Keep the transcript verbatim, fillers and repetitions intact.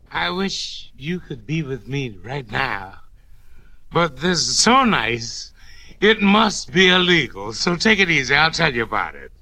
I wish you could be with me right now. But this is so nice, it must be illegal. So take it easy. I'll tell you about it.